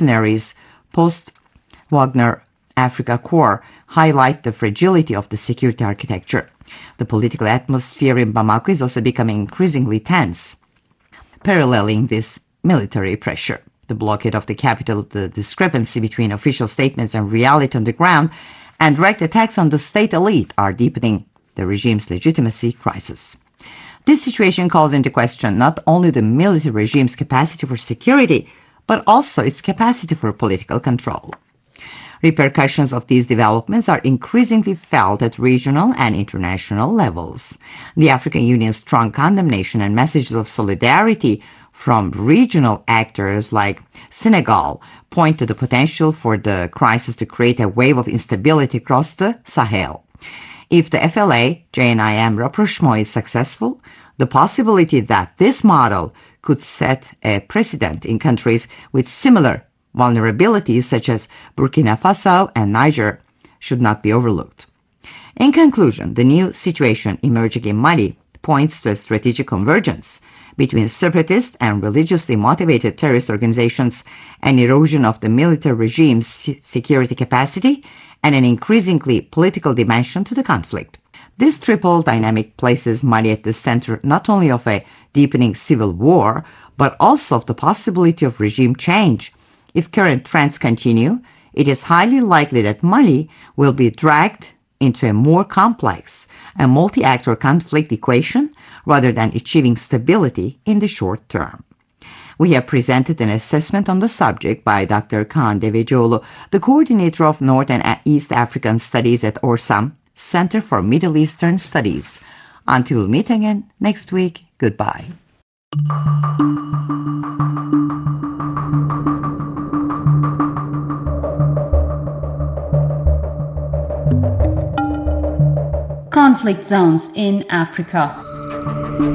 mercenaries post-Wagner Africa Corps highlight the fragility of the security architecture. The political atmosphere in Bamako is also becoming increasingly tense, paralleling this military pressure. The blockade of the capital, the discrepancy between official statements and reality on the ground, and direct attacks on the state elite are deepening the regime's legitimacy crisis. This situation calls into question not only the military regime's capacity for security, but also its capacity for political control. Repercussions of these developments are increasingly felt at regional and international levels. The African Union's strong condemnation and messages of solidarity from regional actors like Senegal point to the potential for the crisis to create a wave of instability across the Sahel. If the FLA-JNIM rapprochement is successful, the possibility that this model could set a precedent in countries with similar vulnerabilities such as Burkina Faso and Niger should not be overlooked. In conclusion, the new situation emerging in Mali points to a strategic convergence between separatist and religiously motivated terrorist organizations, an erosion of the military regime's security capacity, and an increasingly political dimension to the conflict. This triple dynamic places Mali at the center not only of a deepening civil war, but also of the possibility of regime change. If current trends continue, it is highly likely that Mali will be dragged into a more complex and multi-actor conflict equation rather than achieving stability in the short term. We have presented an assessment on the subject by Dr. Kaan Devecioğlu, the coordinator of North and East African Studies at ORSAM, Center for Middle Eastern Studies. Until we meet again next week, goodbye. Conflict zones in Africa.